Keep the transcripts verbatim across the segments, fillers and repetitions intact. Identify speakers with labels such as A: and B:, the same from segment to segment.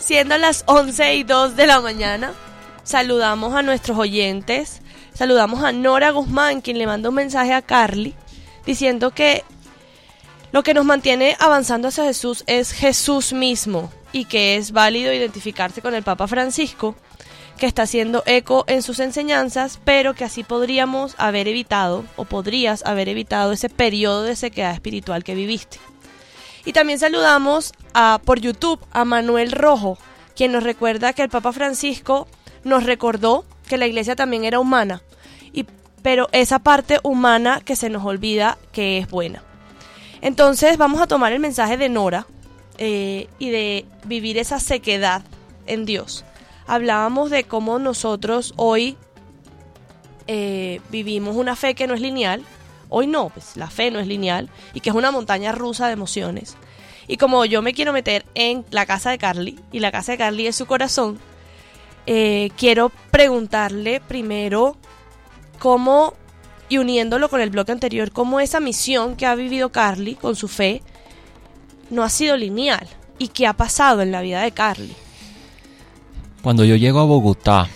A: Siendo las once y dos de la mañana, saludamos a nuestros oyentes. Saludamos a Nora Guzmán, quien le manda un mensaje a Carly, diciendo que lo que nos mantiene avanzando hacia Jesús es Jesús mismo y que es válido identificarse con el Papa Francisco, que está haciendo eco en sus enseñanzas, pero que así podríamos haber evitado, o podrías haber evitado ese periodo de sequedad espiritual que viviste. Y también saludamos a, por YouTube a Manuel Rojo, quien nos recuerda que el Papa Francisco nos recordó que la iglesia también era humana, y, pero esa parte humana que se nos olvida que es buena. Entonces vamos a tomar el mensaje de Nora eh, y de vivir esa sequedad en Dios. Hablábamos de cómo nosotros hoy eh, vivimos una fe que no es lineal. Hoy no, pues la fe no es lineal y que es una montaña rusa de emociones. Y como yo me quiero meter en la casa de Carly y la casa de Carly es su corazón, eh, quiero preguntarle primero cómo, y uniéndolo con el bloque anterior, cómo esa misión que ha vivido Carly con su fe no ha sido lineal y qué ha pasado en la vida de Carly.
B: Cuando yo llego a Bogotá,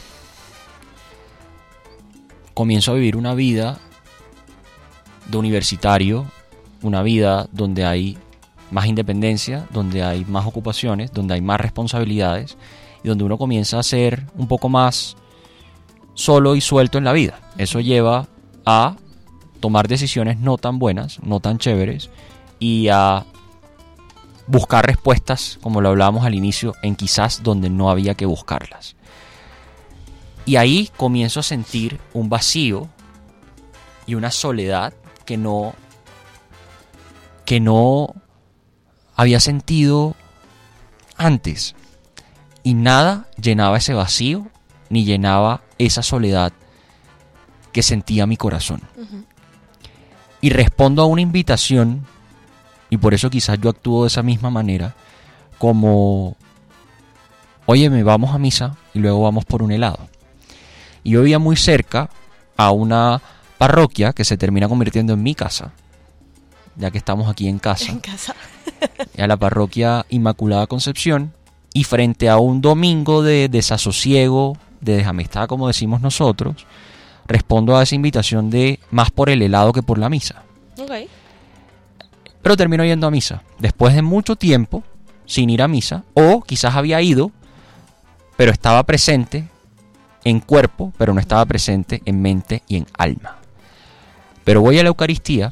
B: comienzo a vivir una vida de universitario, una vida donde hay más independencia, donde hay más ocupaciones, donde hay más responsabilidades y donde uno comienza a ser un poco más solo y suelto en la vida. Eso lleva a tomar decisiones no tan buenas, no tan chéveres y a buscar respuestas, como lo hablábamos al inicio, en quizás donde no había que buscarlas. Y ahí comienzo a sentir un vacío y una soledad que no, que no había sentido antes. Y nada llenaba ese vacío, ni llenaba esa soledad que sentía mi corazón. Uh-huh. Y respondo a una invitación, y por eso quizás yo actúo de esa misma manera, como, óyeme, vamos a misa y luego vamos por un helado. Y yo vivía muy cerca a una parroquia que se termina convirtiendo en mi casa, ya que estamos aquí en casa,
A: en casa.
B: a la parroquia Inmaculada Concepción, y frente a un domingo de desasosiego, de desamistad, como decimos nosotros, respondo a esa invitación de más por el helado que por la misa.
A: Okay.
B: Pero termino yendo a misa, después de mucho tiempo sin ir a misa, o quizás había ido, pero estaba presente en cuerpo, pero no estaba presente en mente y en alma. Pero voy a la Eucaristía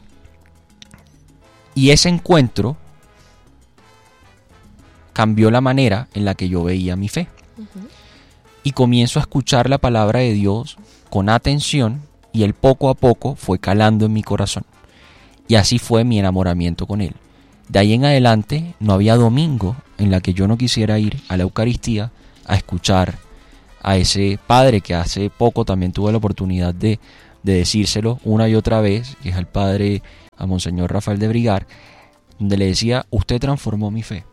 B: y ese encuentro cambió la manera en la que yo veía mi fe. Uh-huh. Y comienzo a escuchar la palabra de Dios con atención y él poco a poco fue calando en mi corazón. Y así fue mi enamoramiento con él. De ahí en adelante no había domingo en la que yo no quisiera ir a la Eucaristía a escuchar a ese padre que hace poco también tuve la oportunidad de, de decírselo una y otra vez, que es el padre a Monseñor Rafael de Brigar, donde le decía, usted transformó mi fe.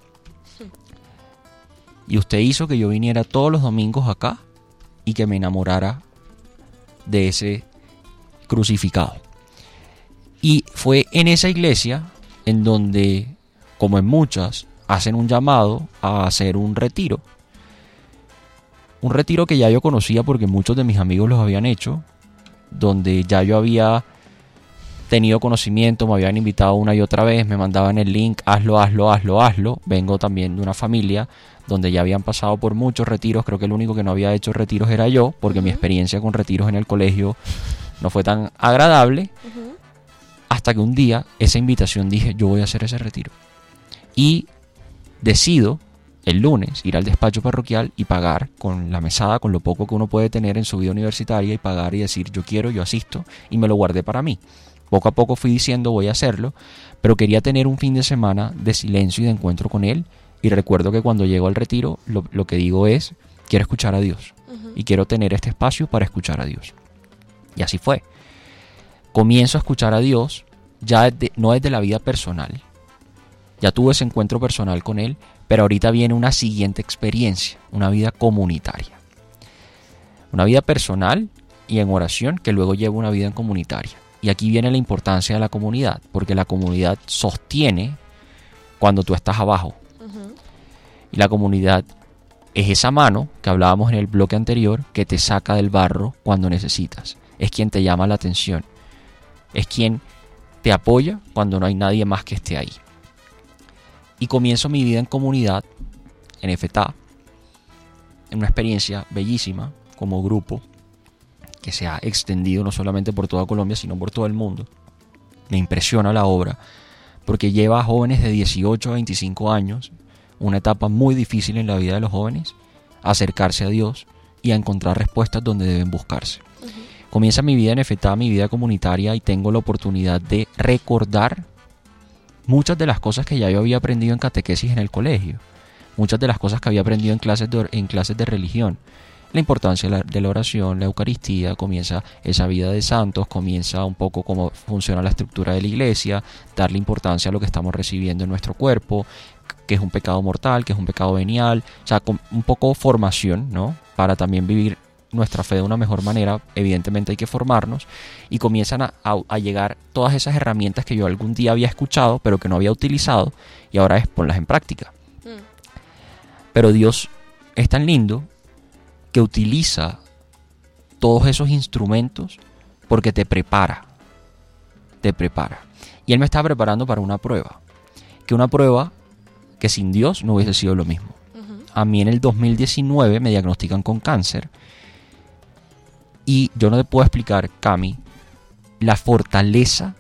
B: Y usted hizo que yo viniera todos los domingos acá y que me enamorara de ese crucificado. Y fue en esa iglesia en donde, como en muchas, hacen un llamado a hacer un retiro. Un retiro que ya yo conocía porque muchos de mis amigos los habían hecho, donde ya yo había tenido conocimiento, me habían invitado una y otra vez, me mandaban el link, hazlo, hazlo, hazlo, hazlo. Vengo también de una familia donde ya habían pasado por muchos retiros, creo que el único que no había hecho retiros era yo, porque uh-huh. mi experiencia con retiros en el colegio no fue tan agradable. Uh-huh. Hasta que un día, esa invitación, dije, yo voy a hacer ese retiro. Y decido, el lunes, ir al despacho parroquial y pagar con la mesada, con lo poco que uno puede tener en su vida universitaria, y pagar y decir, yo quiero, yo asisto, y me lo guardé para mí. Poco a poco fui diciendo, voy a hacerlo, pero quería tener un fin de semana de silencio y de encuentro con él. Y recuerdo que cuando llego al retiro, lo, lo que digo es, quiero escuchar a Dios. Uh-huh. Y quiero tener este espacio para escuchar a Dios. Y así fue. Comienzo a escuchar a Dios, ya desde, no desde la vida personal. Ya tuve ese encuentro personal con Él, pero ahorita viene una siguiente experiencia, una vida comunitaria. Una vida personal y en oración, que luego lleva una vida en comunitaria. Y aquí viene la importancia de la comunidad, porque la comunidad sostiene cuando tú estás abajo. Uh-huh. Y la comunidad es esa mano que hablábamos en el bloque anterior que te saca del barro cuando necesitas. Es quien te llama la atención. Es quien te apoya cuando no hay nadie más que esté ahí. Y comienzo mi vida en comunidad, en F T A, en una experiencia bellísima como grupo que se ha extendido no solamente por toda Colombia, sino por todo el mundo. Me impresiona la obra porque lleva a jóvenes de dieciocho a veinticinco años, una etapa muy difícil en la vida de los jóvenes, a acercarse a Dios y a encontrar respuestas donde deben buscarse. Uh-huh. Comienza mi vida en F T A, mi vida comunitaria, y tengo la oportunidad de recordar muchas de las cosas que ya yo había aprendido en catequesis en el colegio, muchas de las cosas que había aprendido en clases de, en clases de religión. La importancia de la, de la oración, la Eucaristía, comienza esa vida de santos, comienza un poco cómo funciona la estructura de la iglesia, darle importancia a lo que estamos recibiendo en nuestro cuerpo, que es un pecado mortal, que es un pecado venial, o sea, con un poco formación, ¿no? Para también vivir nuestra fe de una mejor manera. Evidentemente hay que formarnos, y comienzan a, a, a llegar todas esas herramientas que yo algún día había escuchado, pero que no había utilizado, y ahora es ponlas en práctica. Mm. Pero Dios es tan lindo que utiliza todos esos instrumentos porque te prepara, te prepara. Y Él me está preparando para una prueba, que una prueba que sin Dios no hubiese sido lo mismo. Uh-huh. A mí en el dos mil diecinueve me diagnostican con cáncer, y yo no te puedo explicar, Cami, la fortaleza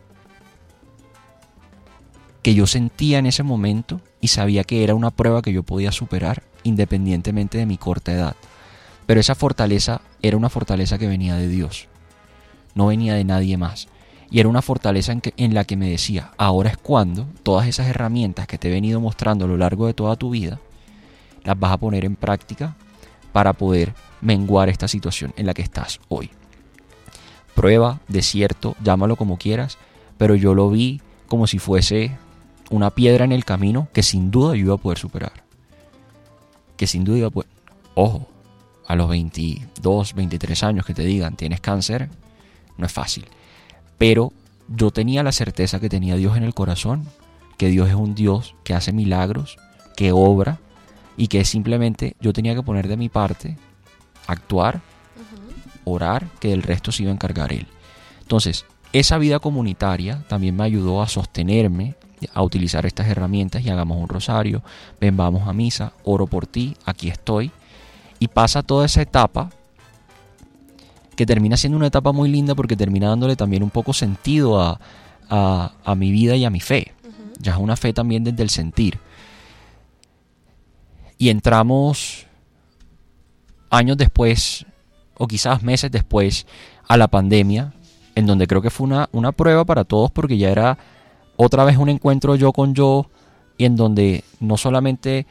B: que yo sentía en ese momento, y sabía que era una prueba que yo podía superar independientemente de mi corta edad. Pero esa fortaleza era una fortaleza que venía de Dios, no venía de nadie más. Y era una fortaleza en, que, en la que me decía, ahora es cuando todas esas herramientas que te he venido mostrando a lo largo de toda tu vida, las vas a poner en práctica para poder menguar esta situación en la que estás hoy. Prueba, desierto, llámalo como quieras, pero yo lo vi como si fuese una piedra en el camino que sin duda yo iba a poder superar. Que sin duda iba a poder... Ojo, a los veintidós, veintitrés años que te digan tienes cáncer, no es fácil. Pero yo tenía la certeza que tenía Dios en el corazón, que Dios es un Dios que hace milagros, que obra, y que simplemente yo tenía que poner de mi parte, actuar, uh-huh. orar, que del resto se iba a encargar Él. Entonces, esa vida comunitaria también me ayudó a sostenerme, a utilizar estas herramientas, y hagamos un rosario, ven, vamos a misa, oro por ti, aquí estoy. Y pasa toda esa etapa que termina siendo una etapa muy linda porque termina dándole también un poco sentido a, a, a mi vida y a mi fe. Uh-huh. Ya es una fe también desde el sentir. Y entramos años después, o quizás meses después, a la pandemia, en donde creo que fue una, una prueba para todos, porque ya era otra vez un encuentro yo con yo, y en donde no solamente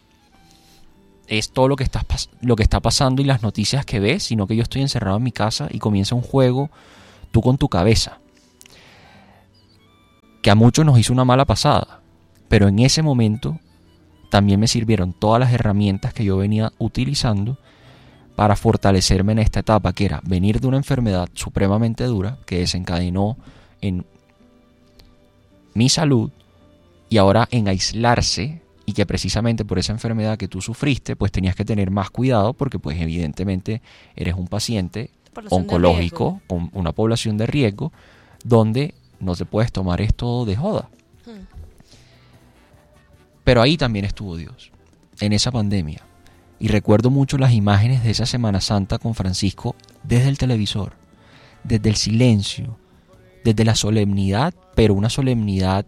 B: es todo lo que está, lo que está pasando y las noticias que ves, sino que yo estoy encerrado en mi casa y comienza un juego tú con tu cabeza, que a muchos nos hizo una mala pasada, pero en ese momento también me sirvieron todas las herramientas que yo venía utilizando para fortalecerme en esta etapa, que era venir de una enfermedad supremamente dura que desencadenó en mi salud, y ahora en aislarse, y que precisamente por esa enfermedad que tú sufriste, pues tenías que tener más cuidado, porque pues evidentemente eres un paciente oncológico con una población de riesgo, donde no te puedes tomar esto de joda. Hmm. Pero ahí también estuvo Dios, en esa pandemia. Y recuerdo mucho las imágenes de esa Semana Santa con Francisco desde el televisor, desde el silencio, desde la solemnidad, pero una solemnidad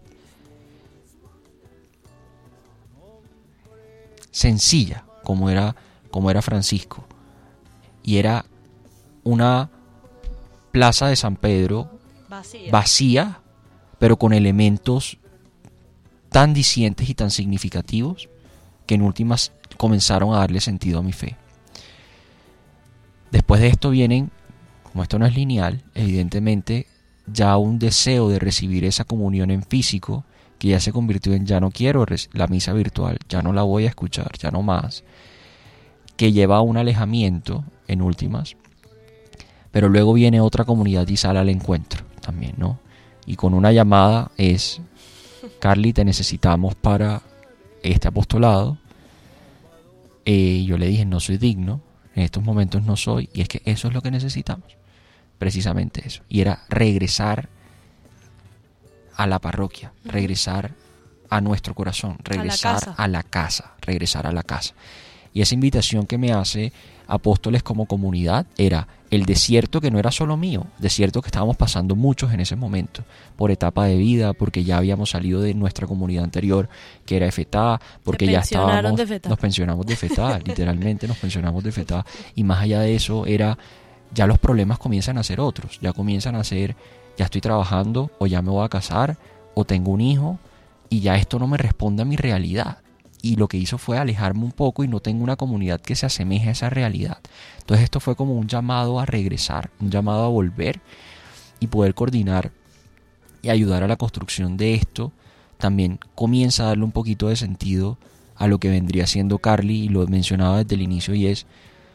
B: sencilla, como era, como era Francisco. Y era una plaza de San Pedro vacía. vacía, pero con elementos tan dicientes y tan significativos que en últimas comenzaron a darle sentido a mi fe. Después de esto vienen, como esto no es lineal, evidentemente ya un deseo de recibir esa comunión en físico, que ya se convirtió en ya no quiero la misa virtual, ya no la voy a escuchar, ya no más, que lleva a un alejamiento en últimas, pero luego viene otra comunidad y sale al encuentro también, ¿no? Y con una llamada es, Carly, te necesitamos para este apostolado, Eh, yo le dije, no soy digno, en estos momentos no soy, y es que eso es lo que necesitamos, precisamente eso. Y era regresar a la parroquia, uh-huh. regresar a nuestro corazón, regresar a la, a la casa, regresar a la casa. Y esa invitación que me hace Apóstoles como comunidad era el desierto, que no era solo mío, desierto que estábamos pasando muchos en ese momento, por etapa de vida, porque ya habíamos salido de nuestra comunidad anterior, que era F T A, porque ya estábamos, de F T A. Nos pensionamos de F T A, literalmente nos pensionamos de F T A, y más allá de eso era, ya los problemas comienzan a ser otros, ya comienzan a ser, ya estoy trabajando, o ya me voy a casar, o tengo un hijo, y ya esto no me responde a mi realidad. Y lo que hizo fue alejarme un poco y no tengo una comunidad que se asemeje a esa realidad. Entonces esto fue como un llamado a regresar, un llamado a volver y poder coordinar y ayudar a la construcción de esto. También comienza a darle un poquito de sentido a lo que vendría siendo Carly, y lo mencionaba desde el inicio, y es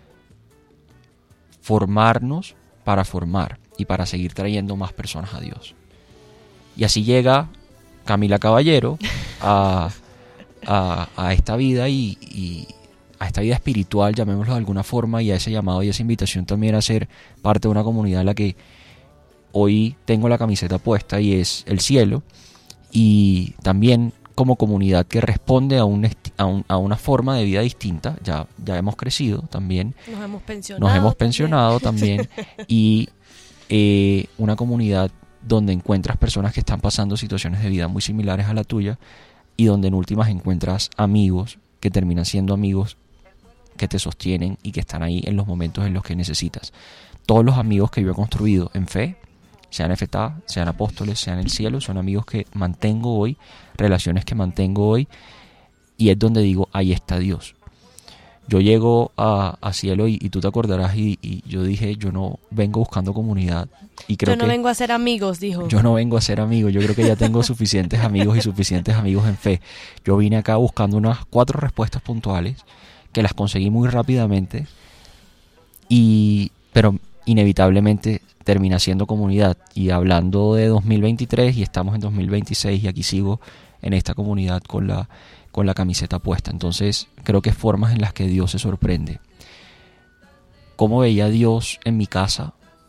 B: formarnos para formar y para seguir trayendo más personas a Dios. Y así llega Camila Caballero a... A, a esta vida y, y a esta vida espiritual, llamémoslo de alguna forma, y a ese llamado y esa invitación también a ser parte de una comunidad en la que hoy tengo la camiseta puesta, y es el cielo, y también como comunidad que responde a, un, a, un, a una forma de vida distinta. Ya, ya hemos crecido también,
A: nos hemos pensionado,
B: nos hemos pensionado también, también y eh, una comunidad donde encuentras personas que están pasando situaciones de vida muy similares a la tuya, y donde en últimas encuentras amigos que terminan siendo amigos que te sostienen y que están ahí en los momentos en los que necesitas. Todos los amigos que yo he construido en fe, sean F T A, sean Apóstoles, sean el cielo, son amigos que mantengo hoy, relaciones que mantengo hoy, y es donde digo, ahí está Dios. Yo llego a, a cielo y, y tú te acordarás y, y yo dije, yo no vengo buscando comunidad. Y creo
A: yo no
B: que
A: vengo a ser amigos, dijo.
B: Yo no vengo a ser amigos, yo creo que ya tengo suficientes amigos y suficientes amigos en fe. Yo vine acá buscando unas cuatro respuestas puntuales que las conseguí muy rápidamente, y pero inevitablemente termina siendo comunidad. Y hablando de dos mil veintitrés, y estamos en dos mil veintiséis, y aquí sigo en esta comunidad con la, con la camiseta puesta. Entonces creo que formas en las que Dios se sorprende. ¿Cómo veía a Dios en mi casa?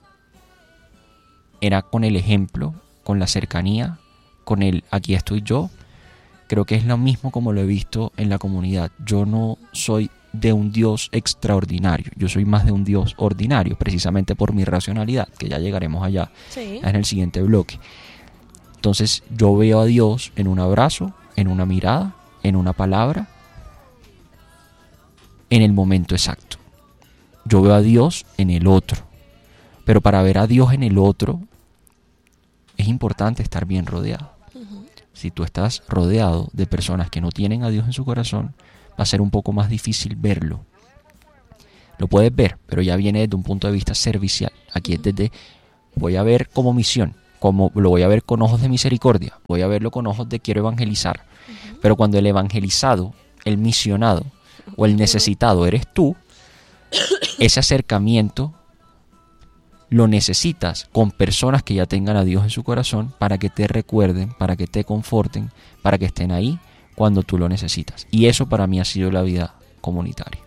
B: Era con el ejemplo, con la cercanía, con el aquí estoy yo. Creo que es lo mismo como lo he visto en la comunidad. Yo no soy de un Dios extraordinario, yo soy más de un Dios ordinario, precisamente por mi racionalidad, que ya llegaremos allá sí. en el siguiente bloque. Entonces yo veo a Dios en un abrazo, en una mirada, en una palabra, en el momento exacto. Yo veo a Dios en el otro. Pero para ver a Dios en el otro es importante estar bien rodeado. Uh-huh. Si tú estás rodeado de personas que no tienen a Dios en su corazón, va a ser un poco más difícil verlo. Lo puedes ver, pero ya viene desde un punto de vista servicial. Aquí es desde, voy a ver como misión, como lo voy a ver con ojos de misericordia, voy a verlo con ojos de quiero evangelizar. Uh-huh. Pero cuando el evangelizado, el misionado o el necesitado eres tú, ese acercamiento lo necesitas con personas que ya tengan a Dios en su corazón para que te recuerden, para que te conforten, para que estén ahí cuando tú lo necesitas. Y eso para mí ha sido la vida comunitaria.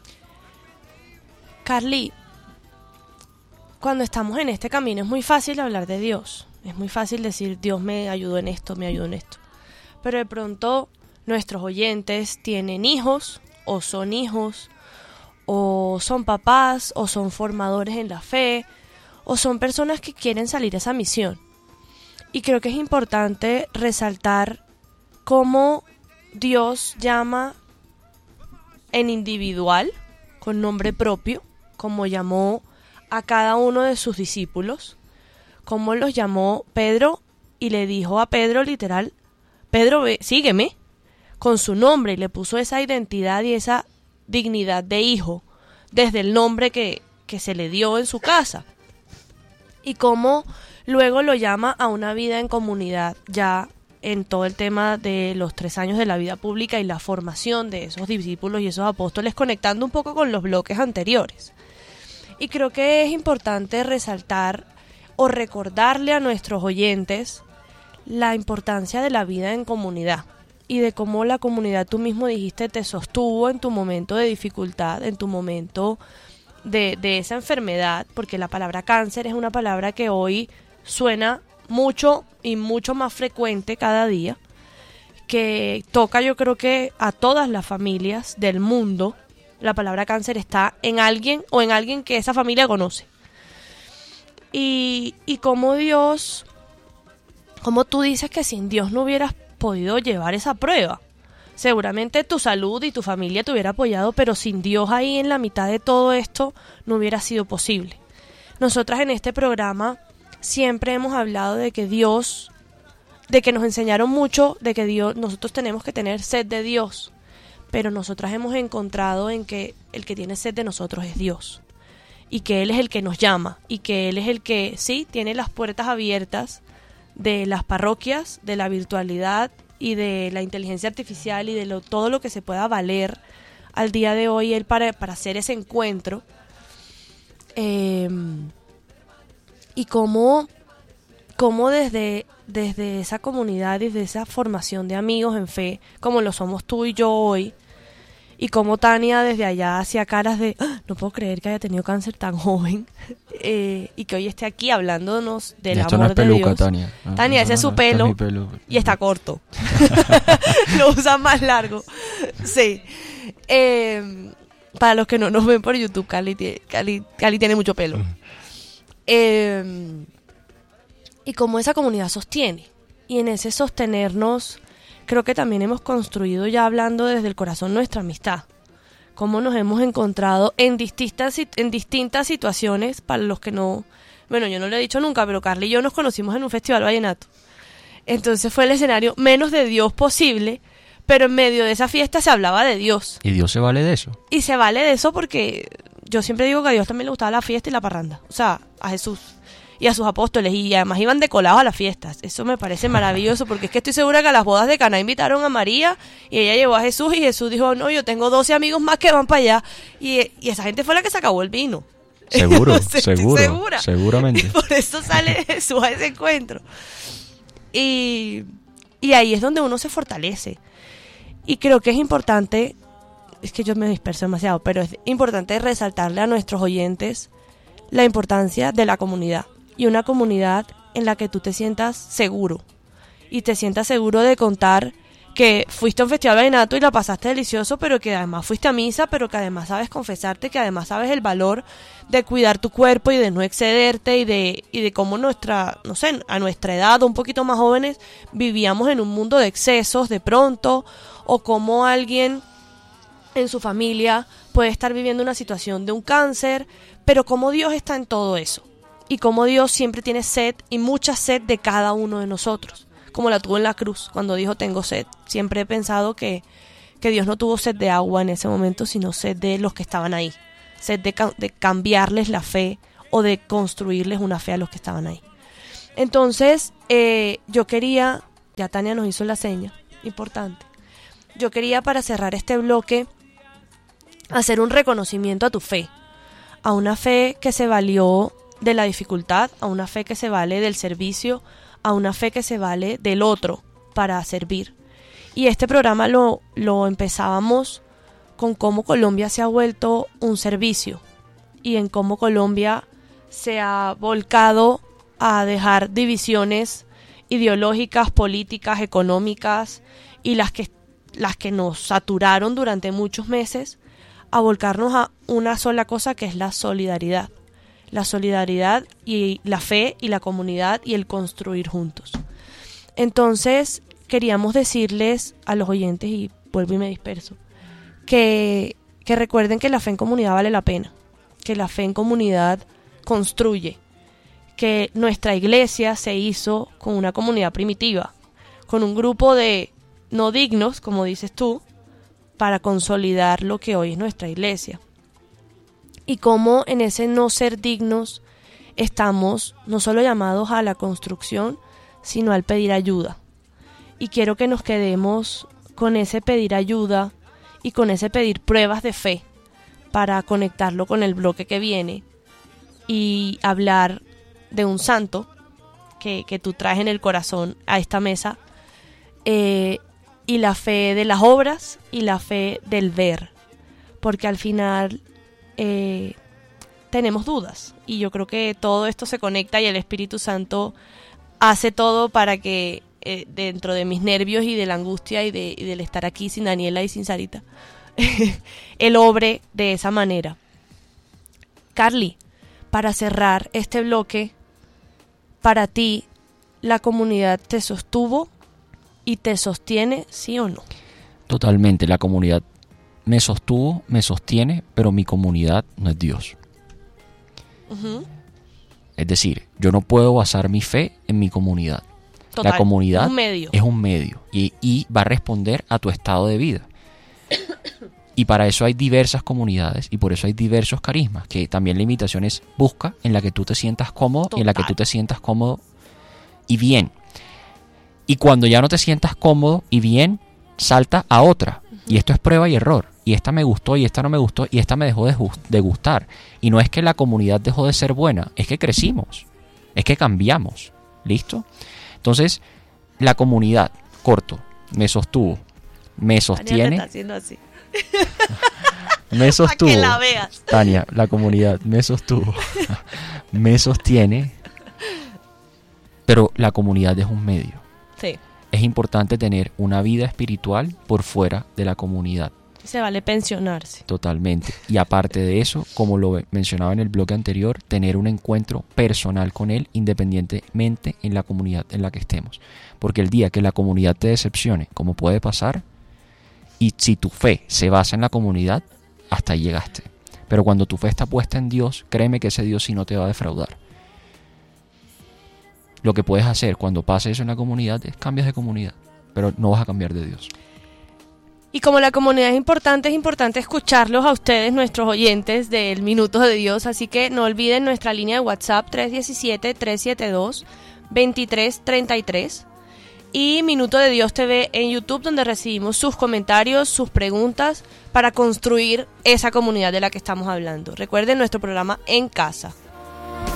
A: Carly, cuando estamos en este camino es muy fácil hablar de Dios. Es muy fácil decir, Dios me ayudó en esto, me ayudó en esto. Pero de pronto nuestros oyentes tienen hijos, o son hijos, o son papás, o son formadores en la fe, o son personas que quieren salir a esa misión. Y creo que es importante resaltar cómo Dios llama en individual, con nombre propio, como llamó a cada uno de sus discípulos, como los llamó Pedro y le dijo a Pedro literal, Pedro, ve, sígueme, con su nombre, y le puso esa identidad y esa dignidad de hijo desde el nombre que, que se le dio en su casa. Y cómo luego lo llama a una vida en comunidad, ya en todo el tema de los tres años de la vida pública y la formación de esos discípulos y esos apóstoles, conectando un poco con los bloques anteriores. Y creo que es importante resaltar o recordarle a nuestros oyentes la importancia de la vida en comunidad. y de cómo la comunidad, tú mismo dijiste, te sostuvo en tu momento de dificultad, en tu momento de, de esa enfermedad, porque la palabra cáncer es una palabra que hoy suena mucho y mucho más frecuente cada día, que toca, yo creo que a todas las familias del mundo. La palabra cáncer está en alguien o en alguien que esa familia conoce. Y, y como Dios, como tú dices que sin Dios no hubieras podido llevar esa prueba. Seguramente tu salud y tu familia te hubiera apoyado, pero sin Dios ahí en la mitad de todo esto no hubiera sido posible. Nosotras en este programa siempre hemos hablado de que Dios, de que nos enseñaron mucho, de que Dios, nosotros tenemos que tener sed de Dios, pero nosotras hemos encontrado en que el que tiene sed de nosotros es Dios, y que Él es el que nos llama, y que Él es el que, sí, tiene las puertas abiertas de las parroquias, de la virtualidad y de la inteligencia artificial y de lo, todo lo que se pueda valer al día de hoy Él para, para hacer ese encuentro. Eh, y cómo, cómo desde, desde esa comunidad, desde esa formación de amigos en fe, como lo somos tú y yo hoy, y como Tania desde allá hacía caras de ¡ah! No puedo creer que haya tenido cáncer tan joven, eh, y que hoy esté aquí hablándonos del
B: Esto
A: amor
B: no es peluca,
A: de Dios.
B: Tania. No,
A: Tania, ese
B: no,
A: es su
B: no, este
A: pelo,
B: es mi pelo
A: y está corto. Lo usa más largo. Sí. Eh, para los que no nos ven por YouTube, Cali, tie- Cali, Cali tiene mucho pelo. Eh, y cómo esa comunidad sostiene. Y en ese sostenernos, creo que también hemos construido, ya hablando desde el corazón, nuestra amistad. Cómo nos hemos encontrado en distintas, en distintas situaciones, para los que no... Bueno, yo no lo he dicho nunca, pero Carly y yo nos conocimos en un festival vallenato. Entonces fue el escenario menos de Dios posible, pero en medio de esa fiesta se hablaba de Dios.
B: Y Dios se vale de eso.
A: Y se vale de eso porque yo siempre digo que a Dios también le gustaba la fiesta y la parranda. O sea, a Jesús y a sus apóstoles, y además iban decolados a las fiestas. Eso me parece maravilloso, porque es que estoy segura que a las bodas de Caná invitaron a María y ella llevó a Jesús, y Jesús dijo, no, yo tengo doce amigos más que van para allá, y, y esa gente fue la que se acabó el vino.
B: Seguro,
A: O sea, estoy
B: seguro,
A: segura.
B: seguramente.
A: Y por eso sale Jesús a ese encuentro. Y, y ahí es donde uno se fortalece. Y creo que es importante, es que yo me disperso demasiado, pero es importante resaltarle a nuestros oyentes la importancia de la comunidad. Y una comunidad en la que tú te sientas seguro. Y te sientas seguro de contar que fuiste a un festival vallenato y la pasaste delicioso, pero que además fuiste a misa, pero que además sabes confesarte, que además sabes el valor de cuidar tu cuerpo y de no excederte, y de, y de cómo nuestra, no sé, a nuestra edad o un poquito más jóvenes vivíamos en un mundo de excesos de pronto, o cómo alguien en su familia puede estar viviendo una situación de un cáncer, pero cómo Dios está en todo eso. Y cómo Dios siempre tiene sed, y mucha sed de cada uno de nosotros, como la tuvo en la cruz, cuando dijo tengo sed. Siempre he pensado que, que Dios no tuvo sed de agua en ese momento, sino sed de los que estaban ahí, sed de, de cambiarles la fe, o de construirles una fe a los que estaban ahí. Entonces, eh, yo quería, ya Tania nos hizo la seña, importante, yo quería, para cerrar este bloque, hacer un reconocimiento a tu fe, a una fe que se valió de la dificultad, a una fe que se vale del servicio, a una fe que se vale del otro para servir. Y este programa lo, lo empezábamos con cómo Colombia se ha vuelto un servicio, y en cómo Colombia se ha volcado a dejar divisiones ideológicas, políticas, económicas, y las que, las que nos saturaron durante muchos meses, a volcarnos a una sola cosa, que es la solidaridad. La solidaridad y la fe y la comunidad y el construir juntos. Entonces, queríamos decirles a los oyentes, y vuelvo y me disperso, que, que recuerden que la fe en comunidad vale la pena, que la fe en comunidad construye, que nuestra iglesia se hizo con una comunidad primitiva, con un grupo de no dignos, como dices tú, para consolidar lo que hoy es nuestra iglesia. Y cómo en ese no ser dignos estamos no solo llamados a la construcción, sino al pedir ayuda. Y quiero que nos quedemos con ese pedir ayuda y con ese pedir pruebas de fe, para conectarlo con el bloque que viene y hablar de un santo que, que tú traes en el corazón a esta mesa, eh, y la fe de las obras y la fe del ver, porque al final eh, tenemos dudas y yo creo que todo esto se conecta y el Espíritu Santo hace todo para que eh, dentro de mis nervios y de la angustia y, de, y del estar aquí sin Daniela y sin Sarita, Él obre de esa manera. Carly, para cerrar este bloque, para ti, ¿la comunidad te sostuvo y te sostiene, sí o no?
B: Totalmente, la comunidad me sostuvo, me sostiene, pero mi comunidad no es Dios. Uh-huh. Es decir, yo no puedo basar mi fe en mi comunidad. Total, la comunidad
A: un medio.
B: es un medio y, y va a responder a tu estado de vida. Y para eso hay diversas comunidades y por eso hay diversos carismas, que también la invitación es busca en la que tú te sientas cómodo. Total. Y en la que tú te sientas cómodo y bien. Y cuando ya no te sientas cómodo y bien, salta a otra. Uh-huh. Y esto es prueba y error. Y esta me gustó y esta no me gustó y esta me dejó de, gust- de gustar. Y no es que la comunidad dejó de ser buena, es que crecimos, es que cambiamos. ¿Listo? Entonces, la comunidad, corto, me sostuvo, me sostiene.
A: Tania te está haciendo así.
B: Me sostuvo.
A: Para que la veas.
B: Tania, la comunidad me sostuvo, me sostiene, pero la comunidad es un medio.
A: Sí.
B: Es importante tener una vida espiritual por fuera de la comunidad.
A: Se vale pensionarse.
B: Totalmente. Y aparte de eso, como lo mencionaba en el bloque anterior, tener un encuentro personal con Él independientemente en la comunidad en la que estemos. Porque el día que la comunidad te decepcione, como puede pasar, y si tu fe se basa en la comunidad, hasta ahí llegaste. Pero cuando tu fe está puesta en Dios, créeme que ese Dios sí no te va a defraudar. Lo que puedes hacer cuando pase eso en la comunidad es cambias de comunidad, pero no vas a cambiar de Dios.
A: Y como la comunidad es importante, es importante escucharlos a ustedes, nuestros oyentes del Minuto de Dios. Así que no olviden nuestra línea de WhatsApp tres uno siete, tres siete dos, dos tres tres tres y Minuto de Dios T V en YouTube, donde recibimos sus comentarios, sus preguntas para construir esa comunidad de la que estamos hablando. Recuerden nuestro programa En Casa.